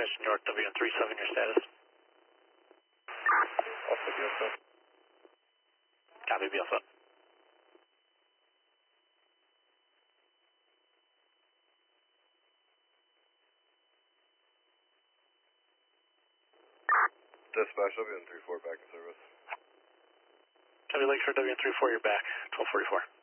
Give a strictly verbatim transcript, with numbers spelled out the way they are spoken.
Enterprise New York, W N three seven, your status? Also B S F. Copy, B S F. Dispatch W N three four back in service. Copy, Lakeshore W N three four, you're back, twelve forty-four.